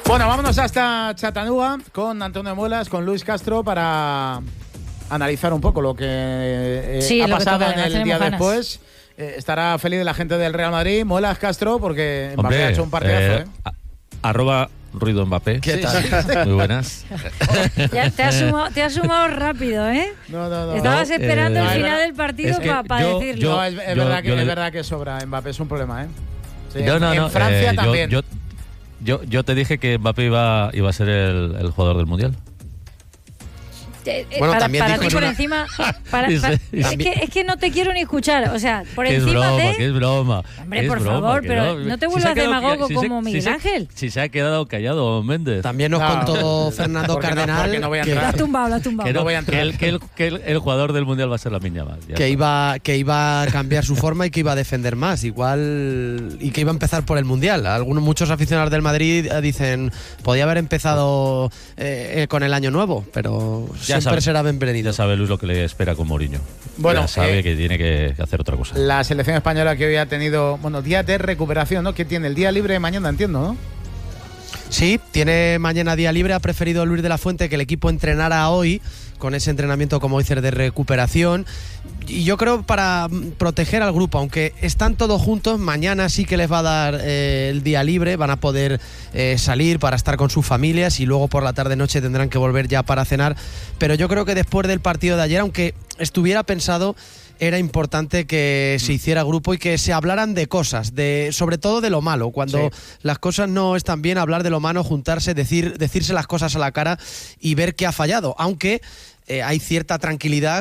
Bueno, vámonos hasta Chattanooga con Antonio Muelas, con Luis Castro, para analizar un poco lo que ha pasado en el día después. Estará feliz la gente del Real Madrid. Muelas, Castro, porque Mbappé ha hecho un partidazo. @... Ruido Mbappé. ¿Qué tal? Muy buenas. Ya te has sumado rápido, ¿eh? No. Estabas esperando el final del partido para decirlo. No, es verdad que sobra. Mbappé es un problema, ¿eh? Sí, no, en Francia también. Yo te dije que Mbappé iba a ser el jugador del Mundial. Bueno, también para dijo ti por encima. Es que no te quiero ni escuchar. O sea, por encima de. Que es broma. Hombre, por favor, pero no te vuelvas demagogo como Miguel Ángel. Si se ha quedado callado Méndez. También nos contó Fernando Cardenal. No voy a entrar. Lo has tumbado. Que no voy a entrar. Que el jugador del Mundial va a ser Lamine Yamal. Que iba a cambiar su forma y que iba a defender más. Igual. Y que iba a empezar por el Mundial. Muchos aficionados del Madrid dicen. Podía haber empezado con el año nuevo, pero. Siempre será bienvenido. Ya sabe Luis lo que le espera con Mourinho. Bueno, ya sabe que tiene que hacer otra cosa. La selección española que hoy ha tenido, día de recuperación, ¿no? Que tiene el día libre mañana, entiendo, ¿no? Sí, tiene mañana día libre. Ha preferido Luis de la Fuente que el equipo entrenara hoy, con ese entrenamiento, como dices, de recuperación. Y yo creo para proteger al grupo, aunque están todos juntos, mañana sí que les va a dar el día libre, van a poder salir para estar con sus familias y luego por la tarde-noche tendrán que volver ya para cenar. Pero yo creo que después del partido de ayer, aunque estuviera pensado, era importante que se hiciera grupo y que se hablaran de cosas, sobre todo de lo malo. Cuando las cosas no están bien, hablar de lo malo, juntarse, decirse las cosas a la cara y ver qué ha fallado. Aunque hay cierta tranquilidad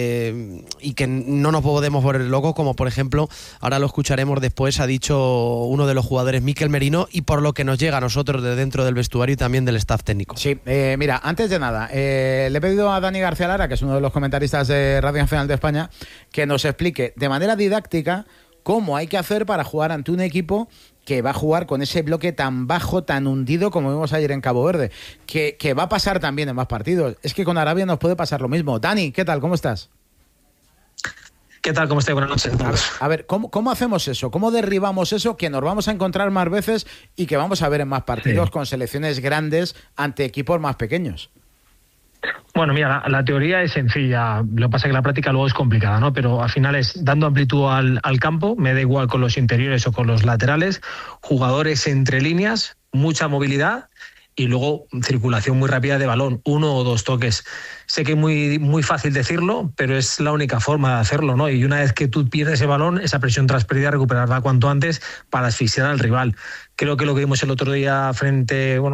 y que no nos podemos volver locos, como por ejemplo, ahora lo escucharemos después, ha dicho uno de los jugadores, Mikel Merino, y por lo que nos llega a nosotros de dentro del vestuario y también del staff técnico. Sí, mira, antes de nada, le he pedido a Dani García Lara, que es uno de los comentaristas de Radio Nacional de España, que nos explique de manera didáctica cómo hay que hacer para jugar ante un equipo que va a jugar con ese bloque tan bajo, tan hundido como vimos ayer en Cabo Verde, que va a pasar también en más partidos. Es que con Arabia nos puede pasar lo mismo. Dani, ¿qué tal? ¿Cómo estás? ¿Qué tal? ¿Cómo estáis? Buenas noches. A ver, ¿cómo hacemos eso? ¿Cómo derribamos eso que nos vamos a encontrar más veces y que vamos a ver en más partidos con selecciones grandes ante equipos más pequeños? Bueno, mira, la teoría es sencilla, lo que pasa es que la práctica luego es complicada, ¿no? Pero al final es dando amplitud al campo, me da igual con los interiores o con los laterales, jugadores entre líneas, mucha movilidad y luego circulación muy rápida de balón, 1 o 2 toques. Sé que es muy fácil decirlo, pero es la única forma de hacerlo, ¿no? Y una vez que tú pierdes el balón, esa presión tras pérdida, recuperarla cuanto antes para asfixiar al rival. Creo que lo que vimos el otro día en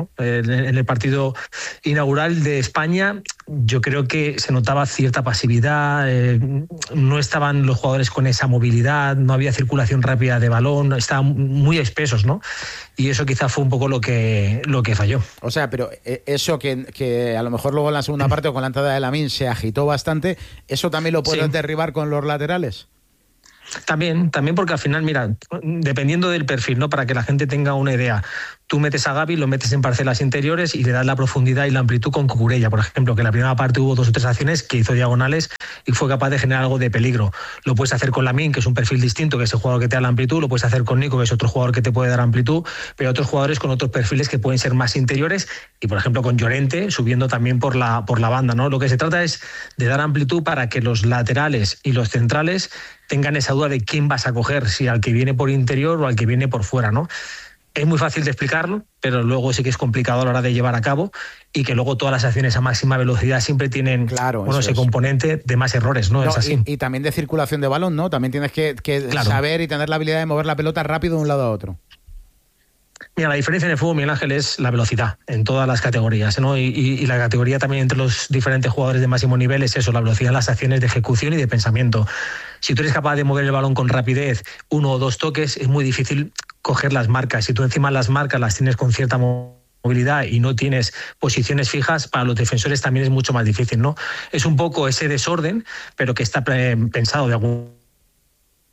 el partido inaugural de España, yo creo que se notaba cierta pasividad, no estaban los jugadores con esa movilidad, no había circulación rápida de balón, estaban muy espesos, ¿no? Y eso quizá fue un poco lo que falló. O sea, pero eso que a lo mejor luego en la segunda parte o con la entrada de Lamine se agitó bastante, ¿eso también lo puedes derribar con los laterales? También porque al final, mira, dependiendo del perfil, ¿no? Para que la gente tenga una idea, tú metes a Gavi, lo metes en parcelas interiores y le das la profundidad y la amplitud con Cucurella, por ejemplo, que en la primera parte hubo 2 o 3 acciones que hizo diagonales y fue capaz de generar algo de peligro. Lo puedes hacer con Lamine, que es un perfil distinto, que es el jugador que te da la amplitud, lo puedes hacer con Nico, que es otro jugador que te puede dar amplitud, pero otros jugadores con otros perfiles que pueden ser más interiores y, por ejemplo, con Llorente subiendo también por la banda, ¿no? Lo que se trata es de dar amplitud para que los laterales y los centrales tengan esa duda de quién vas a coger, si al que viene por interior o al que viene por fuera, ¿no? Es muy fácil de explicarlo, pero luego sí que es complicado a la hora de llevar a cabo y que luego todas las acciones a máxima velocidad siempre tienen ese componente de más errores, ¿no? Es así. Y también de circulación de balón, ¿no? También tienes que saber y tener la habilidad de mover la pelota rápido de un lado a otro. Mira, la diferencia en el fútbol, Miguel Ángel, es la velocidad en todas las categorías, ¿no? Y la categoría también entre los diferentes jugadores de máximo nivel es eso, la velocidad en las acciones de ejecución y de pensamiento. Si tú eres capaz de mover el balón con rapidez, 1 o 2 toques, es muy difícil coger las marcas. Si tú encima las marcas las tienes con cierta movilidad y no tienes posiciones fijas, para los defensores también es mucho más difícil, ¿no? Es un poco ese desorden, pero que está pensado de algún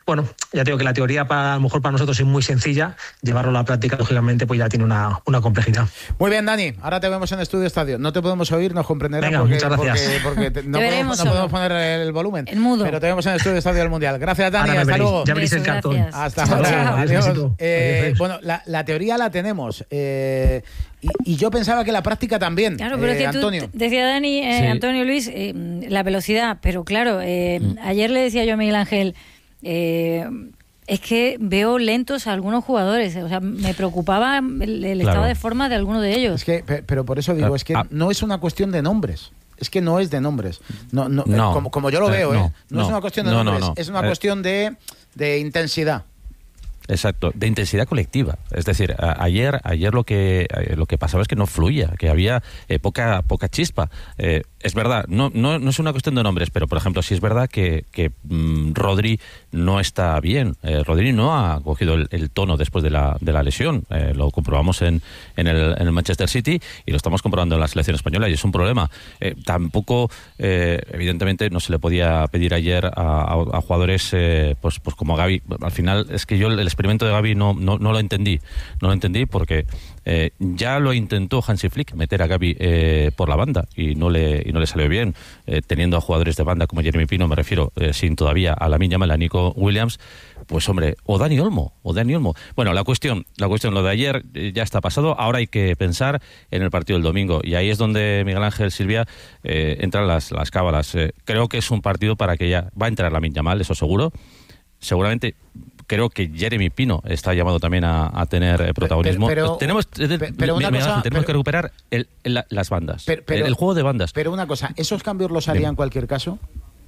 bueno, ya te digo que la teoría a lo mejor para nosotros es muy sencilla, llevarlo a la práctica, lógicamente, pues ya tiene una complejidad. Muy bien, Dani, ahora te vemos en Estudio Estadio. No te podemos oír, nos comprenderás. Venga, muchas gracias. Porque no podemos poner el volumen. El mudo. Pero te vemos en Estudio Estadio del Mundial. Gracias, Dani, hasta luego. Ya abrís el cartón. Hasta ahora. Adiós. Bueno, la teoría la tenemos. Y yo pensaba que la práctica también. Claro, pero es que Antonio. decía Dani, Sí. Antonio Luis, la velocidad. Pero claro, ayer le decía yo a Miguel Ángel, es que veo lentos a algunos jugadores. O sea, me preocupaba el estado de forma de alguno de ellos. Es que, pero por eso digo, es que no es una cuestión de nombres. Es que no es de nombres. No. Como yo lo veo, no es una cuestión de nombres. Es una cuestión de intensidad. Exacto, de intensidad colectiva. Es decir, ayer lo que pasaba es que no fluía, que había poca chispa. Es verdad, no es una cuestión de nombres, pero por ejemplo, sí es verdad que Rodri no está bien. Rodri no ha cogido el tono después de la lesión. Lo comprobamos en el Manchester City y lo estamos comprobando en la selección española y es un problema. Tampoco, evidentemente, no se le podía pedir ayer a jugadores pues como Gavi. Al final es que yo el experimento de Gavi no lo entendí. No lo entendí porque ya lo intentó Hansi Flick meter a Gavi por la banda y no le salió bien, teniendo a jugadores de banda como Jeremy Pino, me refiero, sin todavía a Lamine Yamal, a Nico Williams, pues hombre, o Dani Olmo. Bueno, la cuestión, lo de ayer ya está pasado, ahora hay que pensar en el partido del domingo, y ahí es donde Miguel Ángel, Silvia, entran las cábalas. Creo que es un partido para que ya va a entrar Lamine Yamal, eso seguro. Seguramente creo que Jeremy Pino está llamado también a tener protagonismo. Tenemos que recuperar las bandas, el juego de bandas. Pero una cosa, ¿esos cambios los haría en cualquier caso?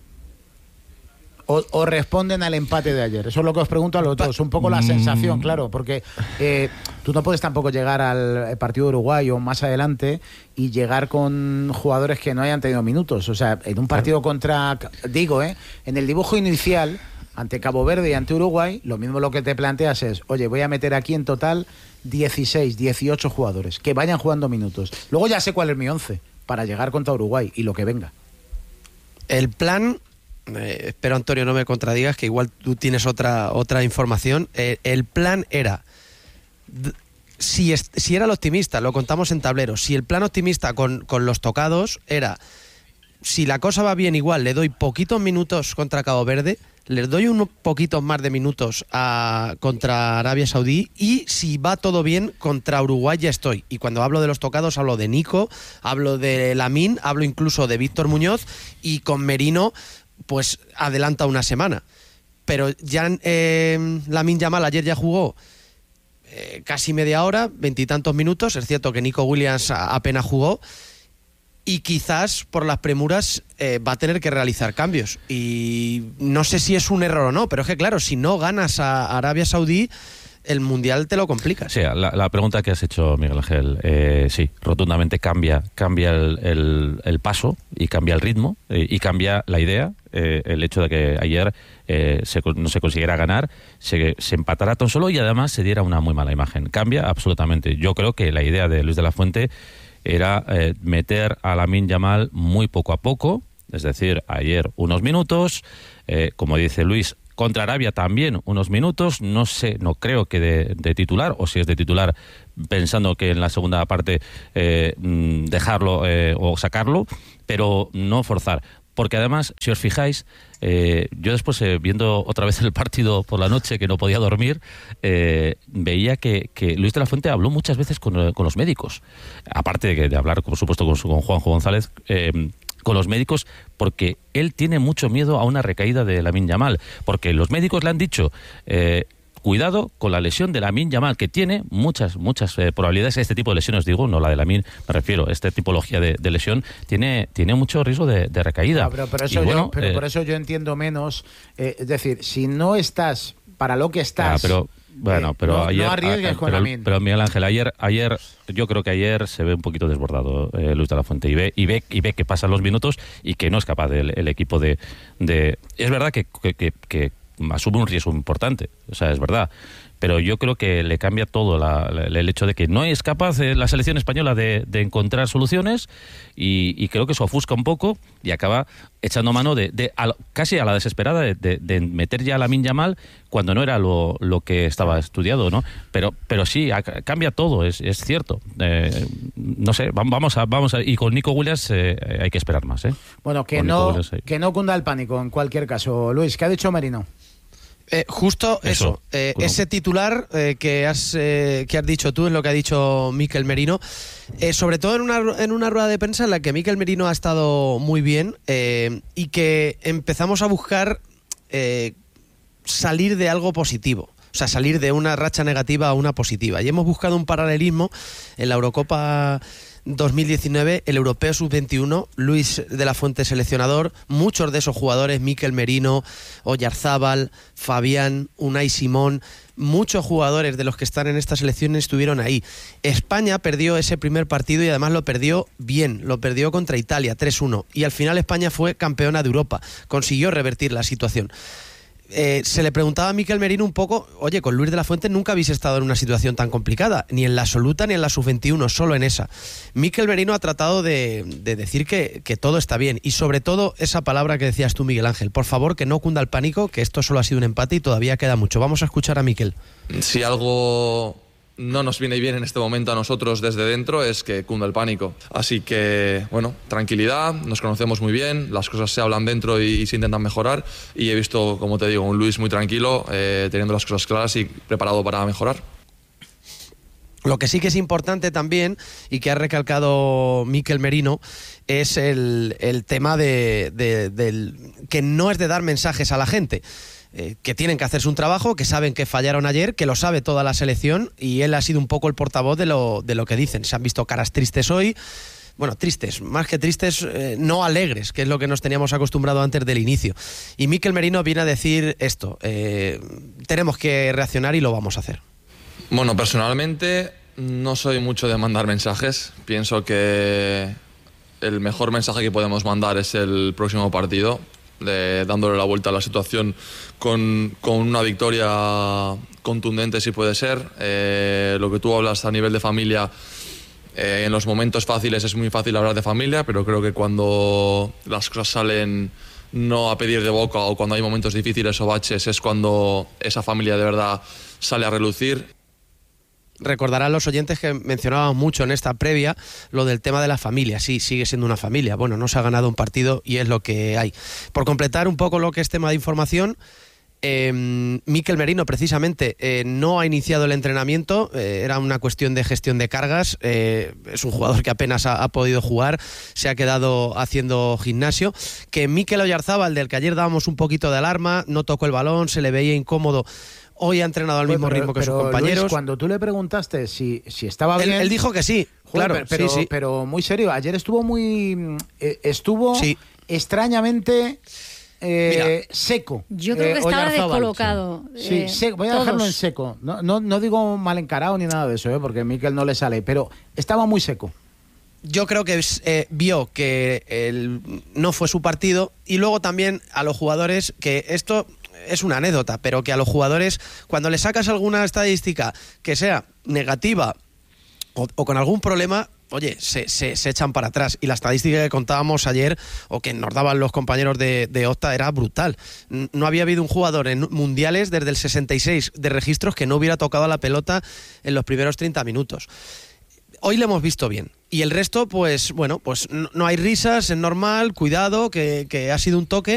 ¿O responden al empate de ayer? Eso es lo que os pregunto a los dos. Un poco la sensación, claro, porque tú no puedes tampoco llegar al partido de Uruguay o más adelante y llegar con jugadores que no hayan tenido minutos. O sea, en un partido en el dibujo inicial, ante Cabo Verde y ante Uruguay, lo mismo lo que te planteas es, oye, voy a meter aquí en total 16, 18 jugadores, que vayan jugando minutos. Luego ya sé cuál es mi 11 para llegar contra Uruguay y lo que venga. El plan, espero Antonio no me contradigas, que igual tú tienes otra información, el plan era, si era el optimista, lo contamos en tablero, si el plan optimista con los tocados era, si la cosa va bien igual, le doy poquitos minutos contra Cabo Verde, les doy unos poquitos más de minutos contra Arabia Saudí y si va todo bien, contra Uruguay ya estoy. Y cuando hablo de los tocados hablo de Nico, hablo de Lamine, hablo incluso de Víctor Muñoz y con Merino pues adelanta una semana. Pero ya Lamine Yamal ayer ya jugó casi media hora, 20 y tantos minutos. Es cierto que Nico Williams apenas jugó. Y quizás por las premuras va a tener que realizar cambios. Y no sé si es un error o no, pero es que claro, si no ganas a Arabia Saudí, el Mundial te lo complica. Sí, la pregunta que has hecho, Miguel Ángel, sí, rotundamente cambia el paso y cambia el ritmo y cambia la idea. El hecho de que ayer no se consiguiera ganar, se empatara tan solo y además se diera una muy mala imagen. Cambia absolutamente. Yo creo que la idea de Luis de la Fuente era meter a Lamine Yamal muy poco a poco, es decir, ayer unos minutos, como dice Luis, contra Arabia también unos minutos, no creo que de titular, o si es de titular pensando que en la segunda parte dejarlo o sacarlo, pero no forzar. Porque además, si os fijáis, yo después, viendo otra vez el partido por la noche, que no podía dormir, veía que Luis de la Fuente habló muchas veces con los médicos. Aparte de hablar, por supuesto, con Juanjo González, con los médicos, porque él tiene mucho miedo a una recaída de Lamine Yamal. Porque los médicos le han dicho... cuidado con la lesión de Lamine Yamal, que tiene muchas probabilidades. Este tipo de lesiones, digo, no la de Lamine, me refiero, esta tipología de lesión tiene mucho riesgo de recaída. No, pero por eso yo entiendo menos. Es decir, si no estás para lo que estás... ayer, no arriesgues con Lamine. Pero Miguel Ángel, ayer yo creo que ayer se ve un poquito desbordado Luis de la Fuente y ve que pasan los minutos y que no es capaz el equipo de... Es verdad que asume un riesgo importante, o sea, es verdad, pero yo creo que le cambia todo el hecho de que no es capaz la selección española de encontrar soluciones, y creo que eso ofusca un poco y acaba echando mano casi a la desesperada de meter ya a Lamine Yamal cuando no era lo que estaba estudiado, ¿no? Pero sí, cambia todo, es cierto. No sé, vamos a y con Nico Williams hay que esperar más, ¿eh? Bueno, que no cunda el pánico en cualquier caso. Luis, ¿qué ha dicho Merino? Justo eso. Ese titular que has dicho tú es lo que ha dicho Mikel Merino, sobre todo en una rueda de prensa en la que Mikel Merino ha estado muy bien, y que empezamos a buscar salir de algo positivo. O sea, salir de una racha negativa a una positiva. Y hemos buscado un paralelismo en la Eurocopa 2019, el europeo sub-21, Luis de la Fuente seleccionador, muchos de esos jugadores, Mikel Merino, Oyarzábal, Fabián, Unai Simón, muchos jugadores de los que están en esta selección estuvieron ahí. España perdió ese primer partido y además lo perdió bien, lo perdió contra Italia 3-1, y al final España fue campeona de Europa, consiguió revertir la situación. Se le preguntaba a Mikel Merino un poco, oye, con Luis de la Fuente nunca habéis estado en una situación tan complicada, ni en la absoluta ni en la sub-21, solo en esa. Mikel Merino ha tratado de decir que todo está bien, y sobre todo esa palabra que decías tú, Miguel Ángel, por favor, que no cunda el pánico, que esto solo ha sido un empate y todavía queda mucho. Vamos a escuchar a Mikel. Si algo no nos viene bien en este momento a nosotros desde dentro es que cunda el pánico. Así que, bueno, tranquilidad, nos conocemos muy bien, las cosas se hablan dentro y se intentan mejorar, y he visto, como te digo, un Luis muy tranquilo, teniendo las cosas claras y preparado para mejorar. Lo que sí que es importante también, y que ha recalcado Mikel Merino, es el tema del que no es de dar mensajes a la gente. Que tienen que hacerse un trabajo, que saben que fallaron ayer, que lo sabe toda la selección, y él ha sido un poco el portavoz de lo que dicen. Se han visto caras tristes hoy, bueno, tristes, más que tristes, no alegres, que es lo que nos teníamos acostumbrado antes del inicio. Y Mikel Merino viene a decir esto, tenemos que reaccionar y lo vamos a hacer. Bueno, personalmente no soy mucho de mandar mensajes. Pienso que el mejor mensaje que podemos mandar es el próximo partido, dándole la vuelta a la situación con una victoria contundente, si puede ser. Lo que tú hablas a nivel de familia, en los momentos fáciles es muy fácil hablar de familia, pero creo que cuando las cosas salen no a pedir de boca, o cuando hay momentos difíciles o baches, es cuando esa familia de verdad sale a relucir. Recordarán los oyentes que mencionábamos mucho en esta previa lo del tema de la familia. Sí, sigue siendo una familia. Bueno, no se ha ganado un partido y es lo que hay. Por completar un poco lo que es tema de información, Mikel Merino precisamente no ha iniciado el entrenamiento, era una cuestión de gestión de cargas, es un jugador que apenas ha podido jugar, se ha quedado haciendo gimnasio. Que Mikel Oyarzábal, del que ayer dábamos un poquito de alarma, no tocó el balón, se le veía incómodo. Hoy ha entrenado al mismo ritmo que sus compañeros. Luis, cuando tú le preguntaste si estaba bien... Él dijo que sí, joder, claro. Sí. Pero muy serio, ayer estuvo sí, extrañamente seco. Yo creo que estaba descolocado. Sí, voy a dejarlo en seco. No digo mal encarado ni nada de eso, porque Mikel no le sale, pero estaba muy seco. Yo creo que vio que no fue su partido, y luego también a los jugadores, que esto es una anécdota, pero que a los jugadores, cuando le sacas alguna estadística que sea negativa o con algún problema, oye, se echan para atrás. Y la estadística que contábamos ayer, o que nos daban los compañeros de Opta, era brutal. No había habido un jugador en mundiales desde el 66 de registros que no hubiera tocado la pelota en los primeros 30 minutos. Hoy lo hemos visto bien. Y el resto, pues bueno, pues no hay risas, es normal, cuidado, que ha sido un toque.